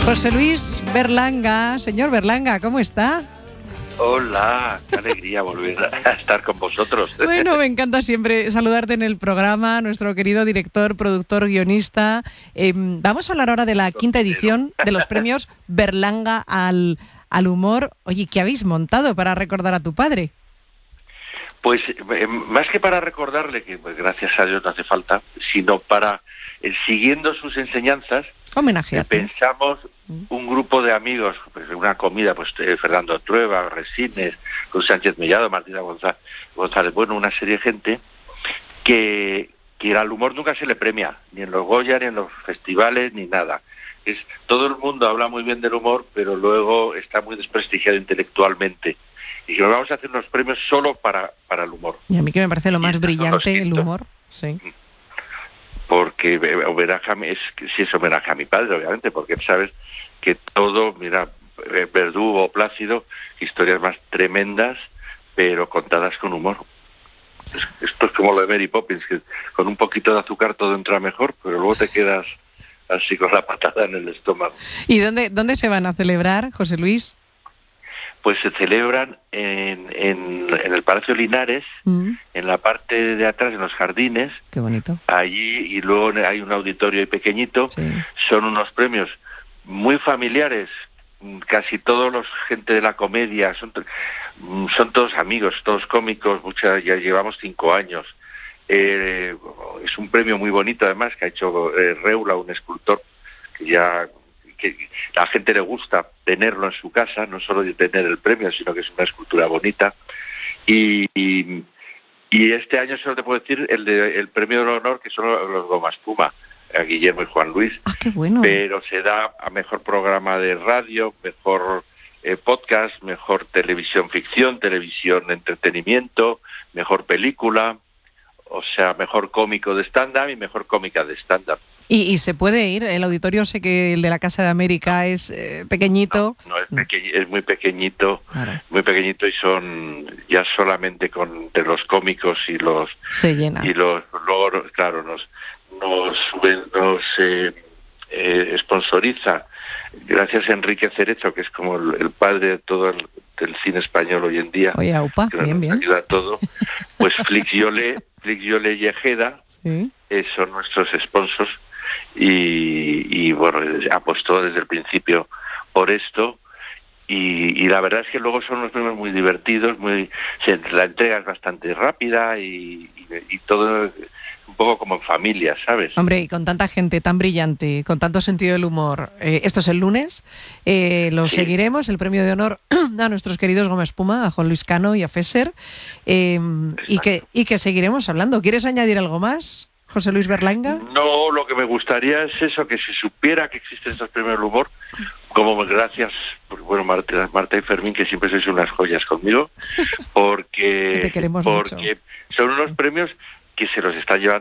José Luis Berlanga. Señor Berlanga, ¿cómo está? Hola, qué alegría volver a estar con vosotros. Bueno, me encanta siempre saludarte en el programa, nuestro querido director, productor, guionista. Vamos a hablar ahora de la quinta edición de los premios Berlanga al humor. Oye, ¿qué habéis montado para recordar a tu padre? Pues más que para recordarle, que pues, gracias a Dios no hace falta, sino para, siguiendo sus enseñanzas, pensamos un grupo de amigos, pues una comida, pues Fernando Trueba, Resines, con Sánchez Mellado, Martina González, bueno, una serie de gente que al humor nunca se le premia, ni en los Goya, ni en los festivales, ni nada. Todo el mundo habla muy bien del humor, pero luego está muy desprestigiado intelectualmente. Y que nos vamos a hacer unos premios solo para el humor. Y a mí que me parece lo más brillante el humor, sí. Porque sí es homenaje a mi padre, obviamente, porque sabes que todo, mira, Verdugo, Plácido, historias más tremendas, pero contadas con humor. Esto es como lo de Mary Poppins, que con un poquito de azúcar todo entra mejor, pero luego te quedas así con la patada en el estómago. ¿Y dónde se van a celebrar, José Luis? Pues se celebran en el Palacio Linares, en la parte de atrás, en los jardines. Qué bonito. Allí, y luego hay un auditorio ahí pequeñito. Sí. Son unos premios muy familiares. Casi todos los gente de la comedia, son todos amigos, todos cómicos. Ya llevamos 5 años. Es un premio muy bonito, además, que ha hecho Reula, un escultor que a la gente le gusta tenerlo en su casa, no solo de tener el premio, sino que es una escultura bonita. Y este año solo te puedo decir el premio del honor, que son los Goma Espuma, a Guillermo y Juan Luis. ¡Ah, qué bueno! Pero se da a mejor programa de radio, mejor podcast, mejor televisión ficción, televisión entretenimiento, mejor película, o sea, mejor cómico de stand-up y mejor cómica de stand-up. ¿Y se puede ir? El auditorio, sé que el de la Casa de América es pequeñito. No, es muy pequeñito, claro. Muy pequeñito, y son ya solamente entre los cómicos y los... Se llena. Y luego, claro, nos sponsoriza, gracias a Enrique Cerezo, que es como el padre de todo del cine español hoy en día. Oye, aupa, que bien. Nos ayuda a todo. Pues Flix Yole y Ejeda, ¿sí? Son nuestros sponsors. Y bueno, apostó desde el principio por esto, y la verdad es que luego son unos premios muy divertidos, la entrega es bastante rápida y todo un poco como en familia, ¿sabes? Hombre, y con tanta gente tan brillante, con tanto sentido del humor, esto es el lunes, lo seguiremos, el premio de honor a nuestros queridos Goma Espuma, a Juan Luis Cano y a Fesser, y que seguiremos hablando. ¿Quieres añadir algo más, José Luis Berlanga? No, lo que me gustaría es eso, que se supiera que existen estos premios del humor, como gracias, bueno, Marta y Fermín, que siempre sois unas joyas conmigo, porque te queremos mucho. Son unos premios que se los está llevando